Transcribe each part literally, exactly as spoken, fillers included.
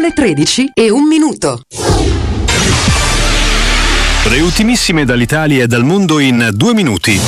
le tredici e un minuto. Le ultimissime dall'Italia e dal mondo in due minuti.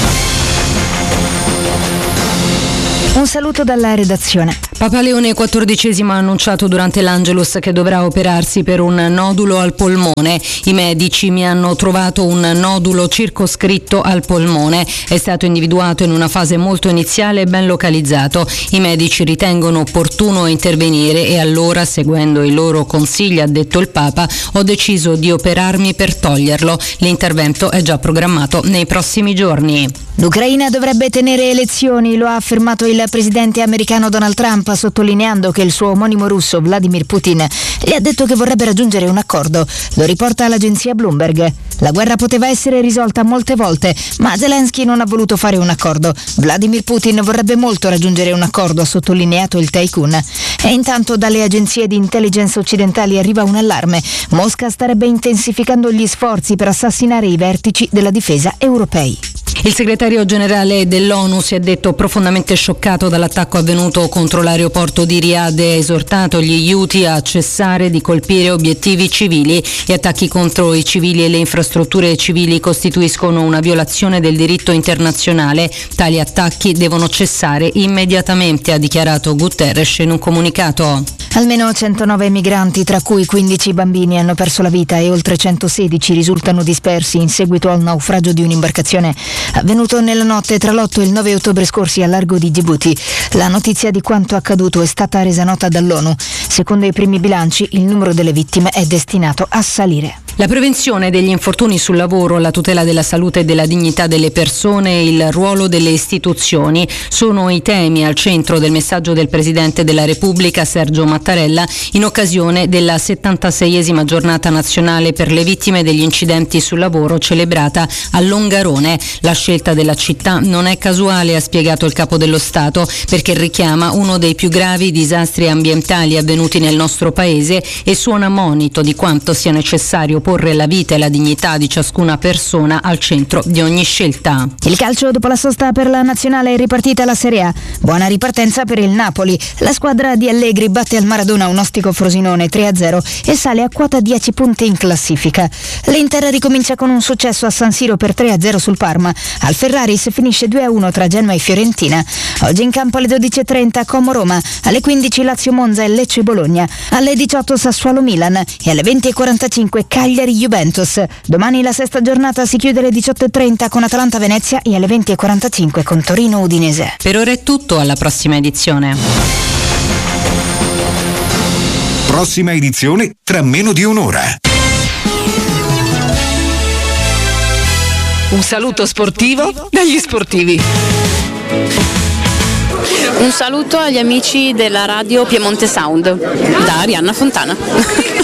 Un saluto dalla redazione. Papa Leone quattordicesimo ha annunciato durante l'Angelus che dovrà operarsi per un nodulo al polmone. I medici mi hanno trovato un nodulo circoscritto al polmone. È stato individuato in una fase molto iniziale e ben localizzato. I medici ritengono opportuno intervenire e allora, seguendo i loro consigli, ha detto il Papa, ho deciso di operarmi per toglierlo. L'intervento è già programmato nei prossimi giorni. L'Ucraina dovrebbe tenere elezioni, lo ha affermato il presidente americano Donald Trump, sottolineando che il suo omonimo russo Vladimir Putin gli ha detto che vorrebbe raggiungere un accordo. Lo riporta l'agenzia Bloomberg. La guerra poteva essere risolta molte volte, ma Zelensky non ha voluto fare un accordo. Vladimir Putin vorrebbe molto raggiungere un accordo, ha sottolineato il tycoon. E intanto dalle agenzie di intelligence occidentali arriva un allarme. Mosca starebbe intensificando gli sforzi per assassinare i vertici della difesa europei. Il segretario generale dell'ONU si è detto profondamente scioccato dall'attacco avvenuto contro l'aeroporto di Riyadh e ha esortato gli Houthi a cessare di colpire obiettivi civili. Gli attacchi contro i civili e le infrastrutture civili costituiscono una violazione del diritto internazionale. Tali attacchi devono cessare immediatamente, ha dichiarato Guterres in un comunicato. Almeno centonove migranti, tra cui quindici bambini, hanno perso la vita e oltre centosedici risultano dispersi in seguito al naufragio di un'imbarcazione avvenuto nella notte tra l'otto e il nove ottobre scorsi al largo di Djibouti. La notizia di quanto accaduto è stata resa nota dall'ONU. Secondo i primi bilanci, il numero delle vittime è destinato a salire. La prevenzione degli infortuni sul lavoro, la tutela della salute e della dignità delle persone e il ruolo delle istituzioni sono i temi al centro del messaggio del Presidente della Repubblica Sergio Mattarella in occasione della settantaseiesima giornata nazionale per le vittime degli incidenti sul lavoro celebrata a Longarone. La scelta della città non è casuale, ha spiegato il Capo dello Stato, perché richiama uno dei più gravi disastri ambientali avvenuti nel nostro Paese e suona monito di quanto sia necessario porre la vita e la dignità di ciascuna persona al centro di ogni scelta. Il calcio, dopo la sosta per la nazionale, è ripartita la Serie A. Buona ripartenza per il Napoli. La squadra di Allegri batte al Maradona un ostico Frosinone tre a zero e sale a quota dieci punti in classifica. L'Inter ricomincia con un successo a San Siro per tre a zero sul Parma. Al Ferraris finisce due a uno tra Genoa e Fiorentina. Oggi in campo alle dodici e trenta Como Roma, alle quindici Lazio Monza e Lecce Bologna, alle diciotto Sassuolo Milan e alle venti e quarantacinque Cagliari Juventus. Domani la sesta giornata si chiude alle diciotto e trenta con Atalanta Venezia e alle venti e quarantacinque con Torino Udinese. Per ora è tutto, alla prossima edizione. Prossima edizione tra meno di un'ora. Un saluto sportivo dagli sportivi. Un saluto agli amici della radio Piemonte Sound da Arianna Fontana.